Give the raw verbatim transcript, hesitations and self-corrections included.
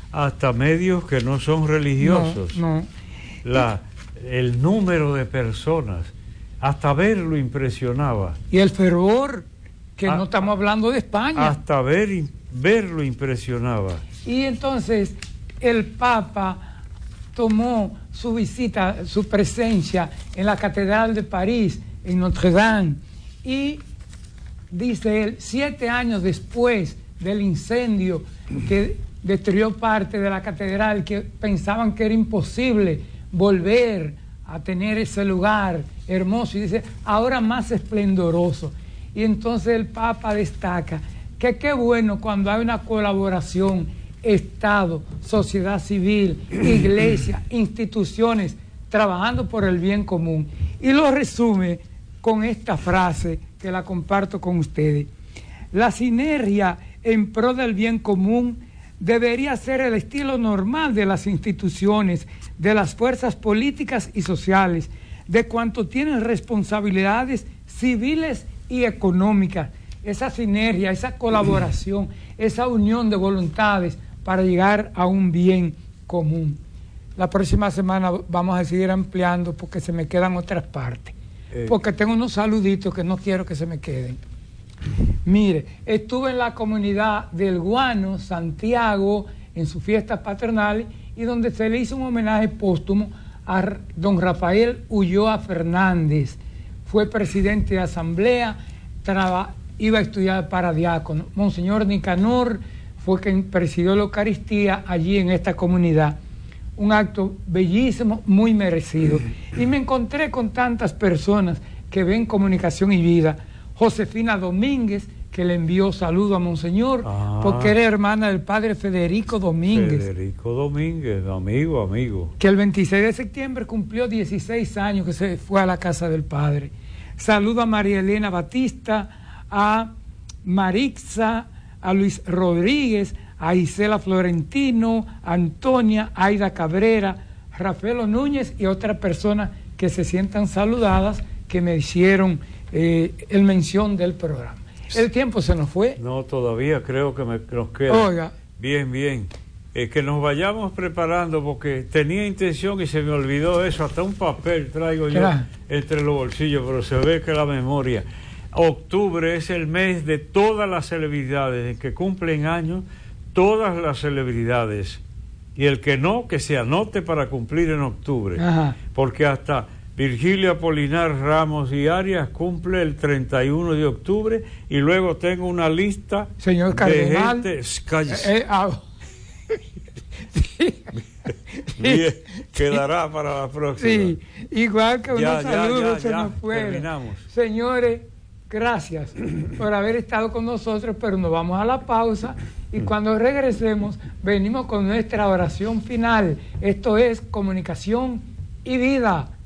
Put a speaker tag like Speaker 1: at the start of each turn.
Speaker 1: hasta medios que no son religiosos.
Speaker 2: No, no.
Speaker 1: La, el número de personas, hasta verlo impresionaba.
Speaker 2: Y el fervor, que
Speaker 1: a,
Speaker 2: no estamos hablando de España.
Speaker 1: Hasta ver, verlo impresionaba.
Speaker 2: Y entonces el Papa tomó su visita, su presencia en la Catedral de París, en Notre Dame, y dice él, siete años después del incendio que destruyó parte de la catedral, que pensaban que era imposible volver a tener ese lugar hermoso, y dice, ahora más esplendoroso. Y entonces el Papa destaca que qué bueno cuando hay una colaboración, Estado, sociedad civil, iglesia, instituciones, trabajando por el bien común. Y lo resume con esta frase que la comparto con ustedes. La sinergia en pro del bien común debería ser el estilo normal de las instituciones, de las fuerzas políticas y sociales, de cuanto tienen responsabilidades civiles y económicas. Esa sinergia, esa colaboración, esa unión de voluntades para llegar a un bien común. La próxima semana vamos a seguir ampliando porque se me quedan otras partes. Eh. Porque tengo unos saluditos que no quiero que se me queden. Mire, estuve en la comunidad del Guano, Santiago, en sus fiestas patronales, y donde se le hizo un homenaje póstumo a don Rafael Ulloa Fernández. Fue presidente de asamblea, traba, iba a estudiar para diácono. Monseñor Nicanor fue quien presidió la Eucaristía allí en esta comunidad. Un acto bellísimo, muy merecido. Y me encontré con tantas personas que ven Comunicación y Vida. Josefina Domínguez, que le envió saludo a Monseñor, ah, porque era hermana del padre Federico Domínguez.
Speaker 1: Federico Domínguez, amigo, amigo.
Speaker 2: Que el veintiséis de septiembre cumplió dieciséis años que se fue a la casa del padre. Saludo a María Elena Batista, a Marixa, a Luis Rodríguez, a Isela Florentino, a Antonia, Aida Cabrera, Rafaelo Núñez y otras personas que se sientan saludadas, que me hicieron eh, el mención del programa. El tiempo se nos fue.
Speaker 1: No, todavía creo que me, nos queda.
Speaker 2: Oiga.
Speaker 1: Bien, bien. Eh, que nos vayamos preparando, porque tenía intención y se me olvidó eso. Hasta un papel traigo yo
Speaker 2: Claro.
Speaker 1: entre los bolsillos, pero se ve que la memoria. Octubre es el mes de todas las celebridades, en que cumplen años todas las celebridades. Y el que no, que se anote para cumplir en octubre.
Speaker 2: Ajá.
Speaker 1: Porque hasta Virgilio Apolinar Ramos y Arias cumple el treinta y uno de octubre, y luego tengo una lista
Speaker 2: Señor
Speaker 1: de
Speaker 2: Cardenal,
Speaker 1: gente... Cállese.
Speaker 2: eh, eh, ah,
Speaker 1: Bien, quedará para la próxima.
Speaker 2: Sí, igual que unos
Speaker 1: Ya, ya,
Speaker 2: saludos
Speaker 1: ya,
Speaker 2: se
Speaker 1: ya,
Speaker 2: nos fueron.
Speaker 1: terminamos.
Speaker 2: Señores, gracias por haber estado con nosotros, pero nos vamos a la pausa y cuando regresemos venimos con nuestra oración final. Esto es Comunicación y Vida.